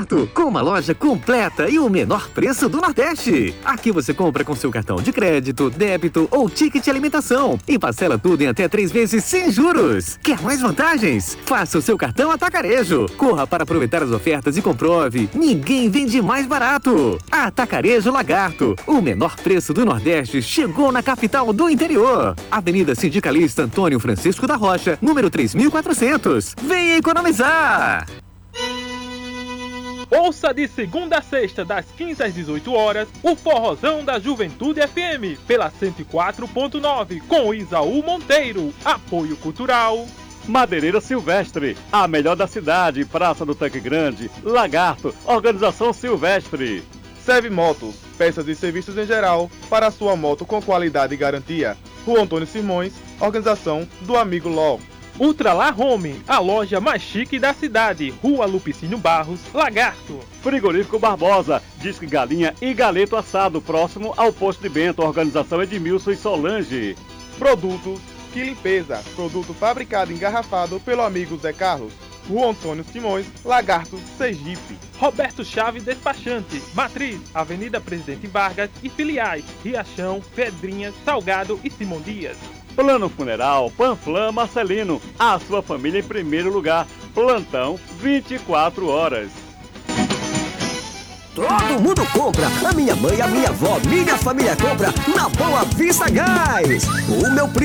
Lagarto, com uma loja completa e o menor preço do Nordeste. Aqui você compra com seu cartão de crédito, débito ou ticket de alimentação e parcela tudo em até 3 vezes sem juros. Quer mais vantagens? Faça o seu cartão Atacarejo. Corra para aproveitar as ofertas e comprove. Ninguém vende mais barato. Atacarejo Lagarto, o menor preço do Nordeste chegou na capital do interior. Avenida Sindicalista Antônio Francisco da Rocha, número 3400. Venha economizar! Ouça de segunda a sexta, das 15 às 18 horas, o Forrozão da Juventude FM, pela 104.9, com Isaú Monteiro. Apoio Cultural. Madeireira Silvestre, a melhor da cidade, Praça do Tanque Grande, Lagarto, Organização Silvestre. Serve Motos, peças e serviços em geral, para a sua moto com qualidade e garantia. Rua Antônio Simões, Organização do Amigo Ló. Ultralar Home, a loja mais chique da cidade, Rua Lupicínio Barros, Lagarto. Frigorífico Barbosa, disque galinha e galeto assado, próximo ao posto de Bento, Organização Edmilson e Solange. Produtos Que Limpeza, produto fabricado e engarrafado pelo amigo Zé Carlos. Rua Antônio Simões, Lagarto, Sergipe. Roberto Chaves Despachante, Matriz, Avenida Presidente Vargas e filiais, Riachão, Pedrinhas, Salgado e Simão Dias. Plano Funeral Panflã Marcelino, a sua família em primeiro lugar. Plantão 24 horas. Todo mundo compra, a minha mãe, a minha avó, minha família compra na Boa Vista Gás. O meu